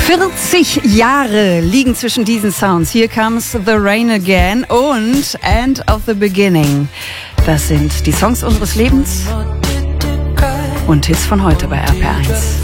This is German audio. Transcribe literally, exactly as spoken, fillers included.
vierzig Jahre liegen zwischen diesen Sounds. Here Comes the Rain Again und End of the Beginning. Das sind die Songs unseres Lebens und Hits von heute bei R P R eins.